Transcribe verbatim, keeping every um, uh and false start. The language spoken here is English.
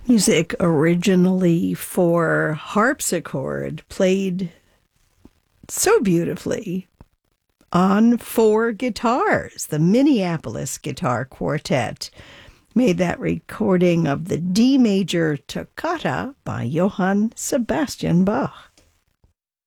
Music originally for harpsichord, played so beautifully on four guitars. The Minneapolis Guitar Quartet made that recording of the D major toccata by Johann Sebastian Bach.